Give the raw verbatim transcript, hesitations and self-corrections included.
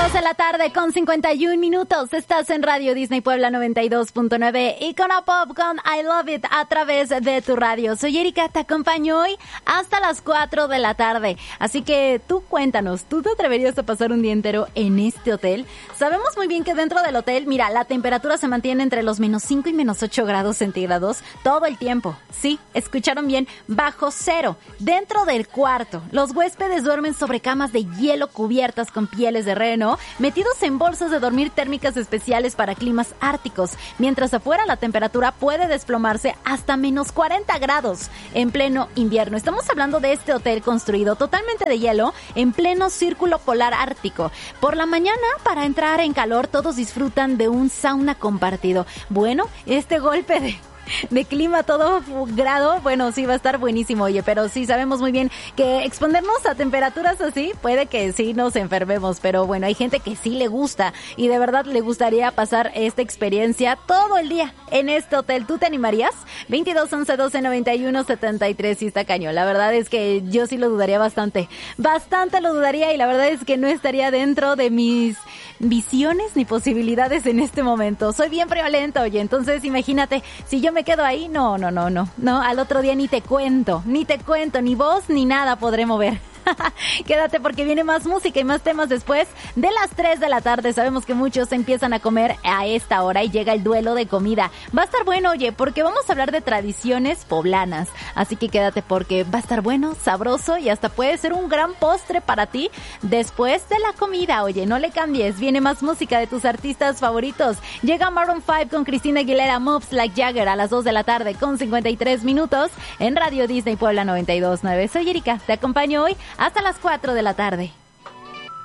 dos de la tarde con cincuenta y un minutos. Estás en Radio Disney Puebla noventa y dos punto nueve y con a Pop con I Love It a través de tu radio. Soy Erika, te acompaño hoy hasta las cuatro de la tarde. Así que tú cuéntanos, ¿tú te atreverías a pasar un día entero en este hotel? Sabemos muy bien que dentro del hotel, mira, la temperatura se mantiene entre los menos cinco y menos ocho grados centígrados todo el tiempo. Sí, escucharon bien, bajo cero. Dentro del cuarto, los huéspedes duermen sobre camas de hielo cubiertas con pieles de reno, metidos en bolsas de dormir térmicas especiales para climas árticos, mientras afuera la temperatura puede desplomarse hasta menos cuarenta grados en pleno invierno. Estamos hablando de este hotel construido totalmente de hielo en pleno círculo polar ártico. Por la mañana, para entrar en calor, todos disfrutan de un sauna compartido. Bueno, este golpe de... de clima todo grado, bueno, sí va a estar buenísimo, oye, pero sí sabemos muy bien que exponernos a temperaturas así puede que sí nos enfermemos, pero bueno, hay gente que sí le gusta y de verdad le gustaría pasar esta experiencia todo el día en este hotel. ¿Tú te animarías? veintidós once doce noventa y uno setenta y tres, sí está cañón. La verdad es que yo sí lo dudaría bastante, bastante lo dudaría y la verdad es que no estaría dentro de mis visiones ni posibilidades en este momento. Soy bien prevalente, oye, entonces imagínate, si yo me quedo ahí, no, no, no, no, no, al otro día ni te cuento, ni te cuento, ni voz ni nada podré mover. Quédate porque viene más música y más temas después de las tres de la tarde. Sabemos que muchos empiezan a comer a esta hora y llega el duelo de comida. Va a estar bueno, oye, porque vamos a hablar de tradiciones poblanas. Así que quédate porque va a estar bueno, sabroso y hasta puede ser un gran postre para ti después de la comida. Oye, no le cambies, viene más música de tus artistas favoritos. Llega Maroon cinco con Cristina Aguilera, Moves Like Jagger a las dos de la tarde con cincuenta y tres minutos en Radio Disney Puebla noventa y dos punto nueve. Soy Erika, te acompaño hoy hasta las cuatro de la tarde.